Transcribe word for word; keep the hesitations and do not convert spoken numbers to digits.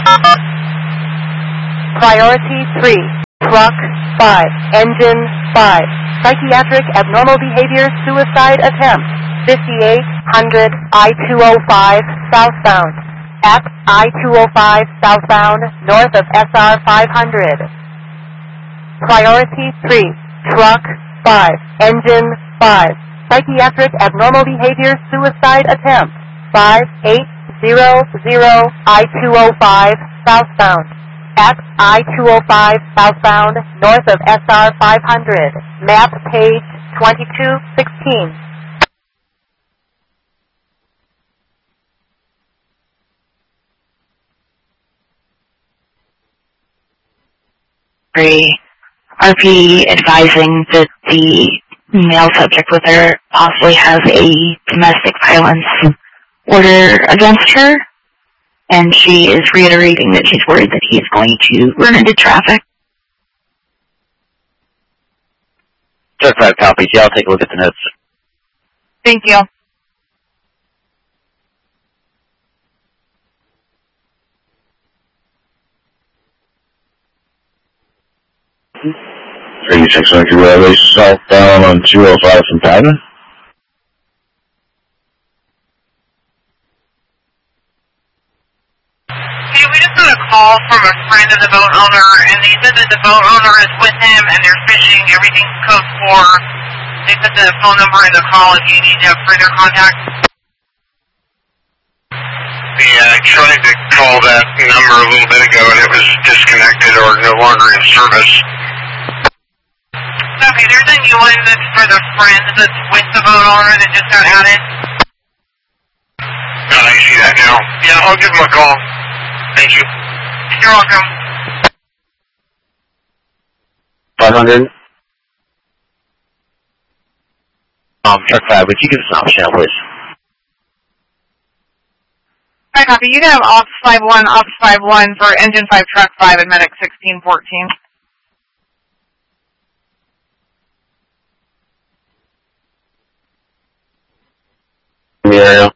Priority three, truck five, engine five, psychiatric abnormal behavior suicide attempt, fifty-eight hundred I two oh five southbound, at I two oh five southbound, north of S R five hundred. Priority three, truck five, engine five, psychiatric abnormal behavior suicide attempt, five eight zero zero I two oh five southbound, at I two oh five southbound, north of S R five hundred, map page twenty-two sixteen. R P advising that the male subject with her possibly has a domestic violence order against her, and she is reiterating that she's worried that he's going to run into traffic. Check five copies. Yeah, I'll take a look at the notes. Thank you. thirty-six hundred Railway southbound on two oh five from Patton. Hey, we just got a call from a friend of the boat owner, and they said that the boat owner is with him, and they're fishing. Everything's code four. They put the phone number in the call if you need to have further contact. Yeah, I tried to call that number a little bit ago, and it was disconnected or no longer in service. Okay, there's a new one that's for the friend that's with the boat owner that just got added. Oh, I see that now. Yeah, I'll give him a call. Thank you. You're welcome. five hundred. Um, truck five, would you give us an option now, please? Hi, copy. You can have Ops five one, Ops five one for Engine five, Truck five, and Medic sixteen fourteen. In the area.